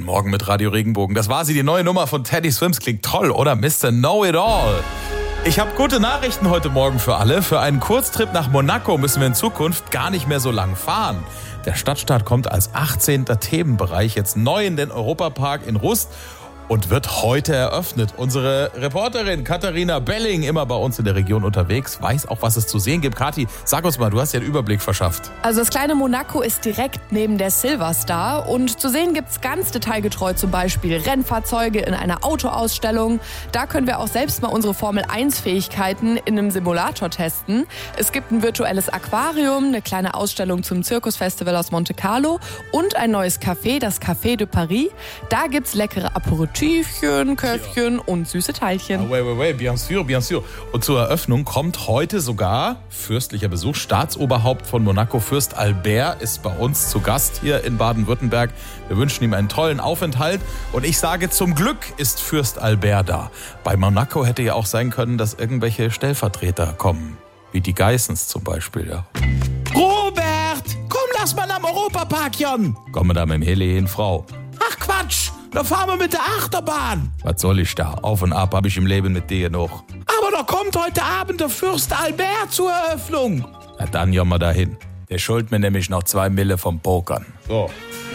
Morgen mit Radio Regenbogen. Das war sie, die neue Nummer von Teddy Swims. Klingt toll, oder? Mr. Know-It-All. Ich habe gute Nachrichten heute Morgen für alle. Für einen Kurztrip nach Monaco müssen wir in Zukunft gar nicht mehr so lang fahren. Der Stadtstaat kommt als 18. Themenbereich jetzt neu in den Europapark in Rust und wird heute eröffnet. Unsere Reporterin Katharina Belling, immer bei uns in der Region unterwegs, weiß auch, was es zu sehen gibt. Kathi, sag uns mal, du hast ja einen Überblick verschafft. Also das kleine Monaco ist direkt neben der Silver Star und zu sehen gibt's ganz detailgetreu zum Beispiel Rennfahrzeuge in einer Autoausstellung. Da können wir auch selbst mal unsere Formel-1-Fähigkeiten in einem Simulator testen. Es gibt ein virtuelles Aquarium, eine kleine Ausstellung zum Zirkusfestival aus Monte Carlo und ein neues Café, das Café de Paris. Da gibt's leckere Aperitifs, Köfchen und süße Teilchen. Bien sûr. Und zur Eröffnung kommt heute sogar fürstlicher Besuch. Staatsoberhaupt von Monaco, Fürst Albert, ist bei uns zu Gast hier in Baden-Württemberg. Wir wünschen ihm einen tollen Aufenthalt. Und ich sage, zum Glück ist Fürst Albert da. Bei Monaco hätte ja auch sein können, dass irgendwelche Stellvertreter kommen. Wie die Geissens zum Beispiel, ja. Robert, komm, lass mal am Europapark, Jon. Kommen wir da mit dem Heli hin, Frau? Ach Quatsch, da fahren wir mit der Achterbahn. Was soll ich da? Auf und ab habe ich im Leben mit dir noch. Aber da kommt heute Abend der Fürst Albert zur Eröffnung. Na dann ja mal dahin. Der schuldet mir nämlich noch 2 Mille vom Pokern. So.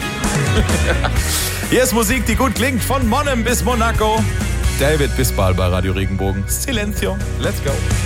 Hier ist Musik, die gut klingt. Von Monnem bis Monaco. David Bisbal bei Radio Regenbogen. Silencio. Let's go.